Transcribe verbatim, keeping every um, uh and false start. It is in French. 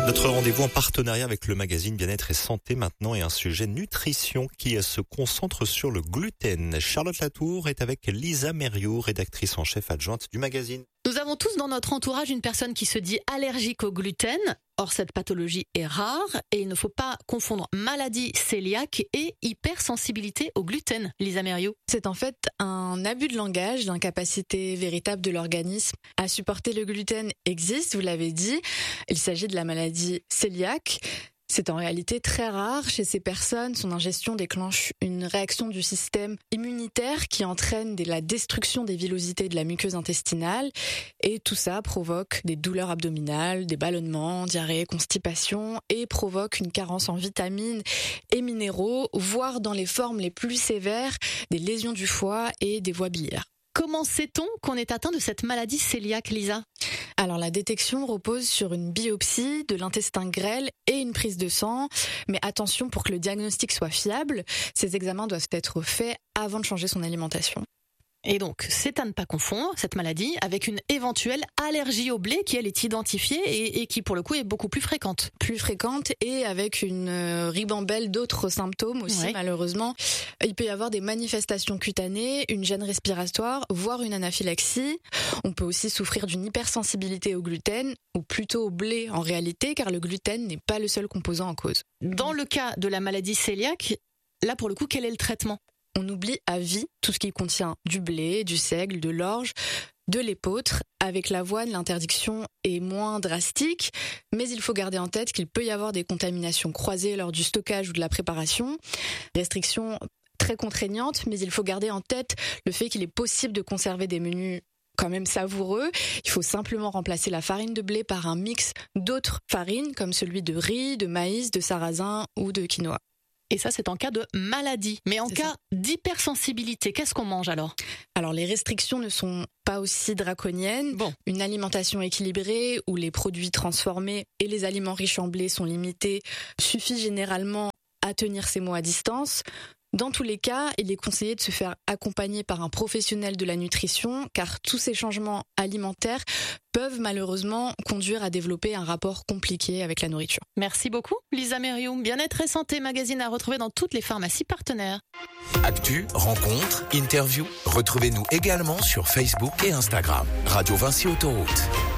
Notre rendez-vous en partenariat avec le magazine Bien-être et Santé maintenant et un sujet nutrition qui se concentre sur le gluten. Charlotte Latour est avec Lisa Mériou, rédactrice en chef adjointe du magazine. Nous avons tous dans notre entourage une personne qui se dit allergique au gluten. Or, cette pathologie est rare et il ne faut pas confondre maladie cœliaque et hypersensibilité au gluten. Lisa Mériou. C'est en fait un abus de langage. L'incapacité véritable de l'organisme à supporter le gluten existe, vous l'avez dit. Il s'agit de la maladie cœliaque. C'est en réalité très rare chez ces personnes. Son ingestion déclenche une réaction du système immunitaire qui entraîne la destruction des villosités de la muqueuse intestinale. Et tout ça provoque des douleurs abdominales, des ballonnements, diarrhée, constipation et provoque une carence en vitamines et minéraux, voire dans les formes les plus sévères, des lésions du foie et des voies biliaires. Comment sait-on qu'on est atteint de cette maladie cœliaque, Lisa ? Alors la détection repose sur une biopsie de l'intestin grêle et une prise de sang. Mais attention, pour que le diagnostic soit fiable, ces examens doivent être faits avant de changer son alimentation. Et donc, c'est à ne pas confondre cette maladie avec une éventuelle allergie au blé qui, elle, est identifiée et, et qui, pour le coup, est beaucoup plus fréquente. Plus fréquente et avec une ribambelle d'autres symptômes aussi, oui. Malheureusement. Il peut y avoir des manifestations cutanées, une gêne respiratoire, voire une anaphylaxie. On peut aussi souffrir d'une hypersensibilité au gluten, ou plutôt au blé en réalité, car le gluten n'est pas le seul composant en cause. Dans le cas de la maladie cœliaque, là, pour le coup, quel est le traitement ? On oublie à vie tout ce qui contient du blé, du seigle, de l'orge, de l'épeautre. Avec l'avoine, l'interdiction est moins drastique, mais il faut garder en tête qu'il peut y avoir des contaminations croisées lors du stockage ou de la préparation. Restrictions très contraignantes, mais il faut garder en tête le fait qu'il est possible de conserver des menus quand même savoureux. Il faut simplement remplacer la farine de blé par un mix d'autres farines, comme celui de riz, de maïs, de sarrasin ou de quinoa. Et ça, c'est en cas de maladie. Mais en c'est cas ça. d'hypersensibilité, qu'est-ce qu'on mange alors ? Alors, les restrictions ne sont pas aussi draconiennes. Bon. Une alimentation équilibrée où les produits transformés et les aliments riches en blé sont limités suffit généralement à tenir ces mots à distance. Dans tous les cas, il est conseillé de se faire accompagner par un professionnel de la nutrition, car tous ces changements alimentaires peuvent malheureusement conduire à développer un rapport compliqué avec la nourriture. Merci beaucoup, Lisa Mériou. Bien-être et santé, magazine à retrouver dans toutes les pharmacies partenaires. Actu, rencontres, interviews, retrouvez-nous également sur Facebook et Instagram. Radio Vinci Autoroute.